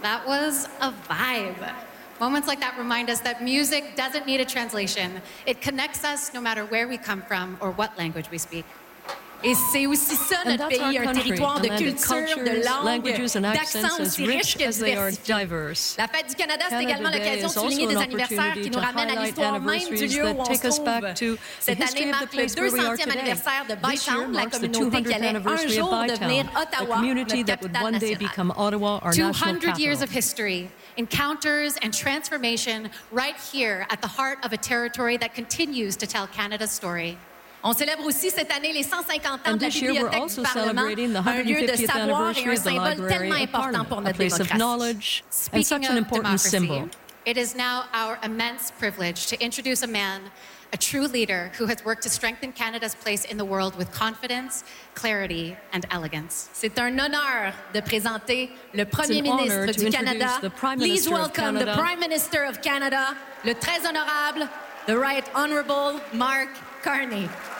That was a vibe. Moments like that remind us that music doesn't need a translation. It connects us no matter where we come from or what language we speak. Et c'est aussi ça notre pays, un territoire de culture, de langues, d'accents aussi riches que diversifiés. La Fête du Canada, c'est également l'occasion de souligner des anniversaires qui nous ramènent à l'histoire même du lieu où on se trouve. Cette année marque le 200e anniversaire de Bytown, la communauté qui allait un jour devenir Ottawa, notre capitale nationale. 200 years of history, encounters and transformation right here at the heart of a territory that continues to tell Canada's story. On célèbre aussi cette année les 150 ans de la Bibliothèque du Parlement, un lieu de savoir et un symbole tellement important pour notre démocratie. Speaking of democracy, it is now our immense privilege to introduce a man, a true leader who has worked to strengthen Canada's place in the world with confidence, clarity, and elegance. C'est un honneur de présenter le Premier ministre du Canada. Please welcome the Prime Minister of Canada, le très honorable, the Right Honorable Mark Carney.